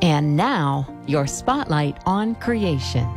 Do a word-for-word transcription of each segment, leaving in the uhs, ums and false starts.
And now, your spotlight on creation.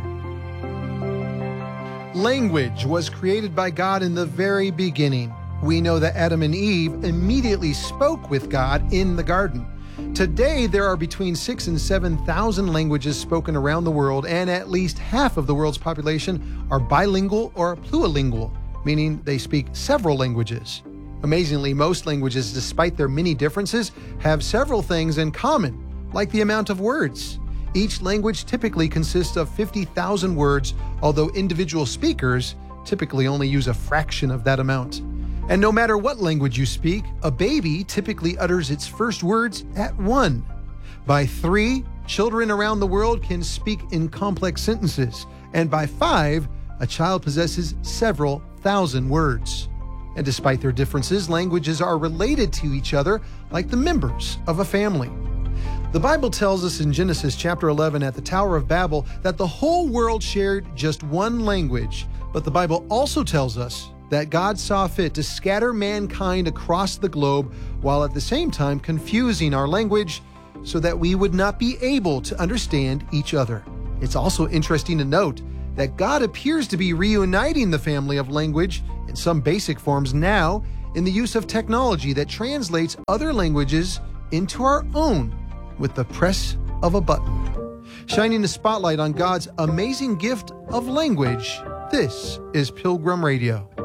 Language was created by God in the very beginning. We know that Adam and Eve immediately spoke with God in the garden. Today, there are between six and seven thousand languages spoken around the world, and at least half of the world's population are bilingual or plulingual, meaning they speak several languages. Amazingly, most languages, despite their many differences, have several things in common, like the amount of words. Each language typically consists of fifty thousand words, although individual speakers typically only use a fraction of that amount. And no matter what language you speak, a baby typically utters its first words at one. By three, children around the world can speak in complex sentences, and by five, a child possesses several thousand words. And despite their differences, languages are related to each other like the members of a family. The Bible tells us in Genesis chapter eleven at the Tower of Babel that the whole world shared just one language, but the Bible also tells us that God saw fit to scatter mankind across the globe while at the same time confusing our language so that we would not be able to understand each other. It's also interesting to note that God appears to be reuniting the family of language in some basic forms now in the use of technology that translates other languages into our own with the press of a button. Shining the spotlight on God's amazing gift of language, this is Pilgrim Radio.